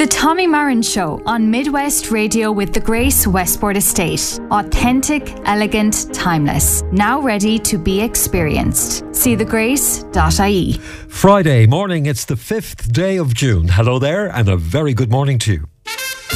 The Tommy Marin Show on Midwest Radio with the Grace Westport Estate. Authentic, elegant, timeless. Now ready to be experienced. See thegrace.ie. Friday morning, it's the 5th day of June. Hello there and a very good morning to you.